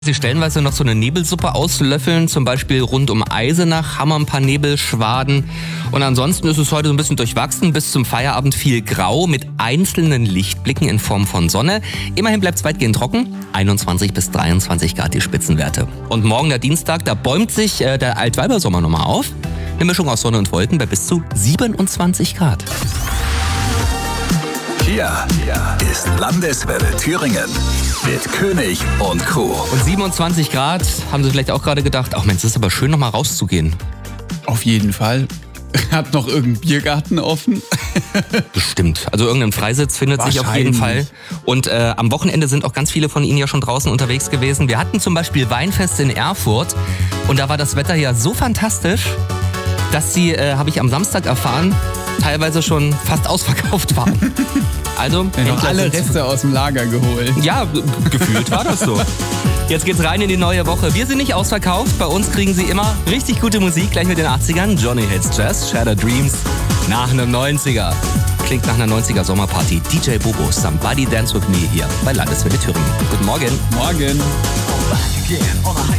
Sie stellenweise noch so eine Nebelsuppe auslöffeln, zum Beispiel rund um Eisenach haben wir ein paar Nebelschwaden. Und ansonsten ist es heute so ein bisschen durchwachsen, bis zum Feierabend viel grau mit einzelnen Lichtblicken in Form von Sonne. Immerhin bleibt es weitgehend trocken, 21 bis 23 Grad die Spitzenwerte. Und morgen der Dienstag, da bäumt sich der Altweibersommer nochmal auf. Eine Mischung aus Sonne und Wolken bei bis zu 27 Grad. Hier ist Landeswelle Thüringen mit König und Crew. Und 27 Grad, haben Sie vielleicht auch gerade gedacht, ach Mensch, es ist aber schön, nochmal rauszugehen. Auf jeden Fall. Hat noch irgendein Biergarten offen? Bestimmt. Also irgendein Freisitz findet sich auf jeden Fall. Und am Wochenende sind auch ganz viele von Ihnen ja schon draußen unterwegs gewesen. Wir hatten zum Beispiel Weinfest in Erfurt und da war das Wetter ja so fantastisch, dass sie, habe ich am Samstag erfahren, teilweise schon fast ausverkauft waren. Also noch alle Reste aus dem Lager geholt. Ja, gefühlt war das so. Jetzt geht's rein in die neue Woche. Wir sind nicht ausverkauft. Bei uns kriegen Sie immer richtig gute Musik, gleich mit den 80ern. Johnny Hits Jazz, Shattered Dreams, nach einem 90er. Klingt nach einer 90er Sommerparty. DJ Bobo, Somebody Dance With Me hier bei Landeswelle Thüringen. Guten Morgen. Morgen.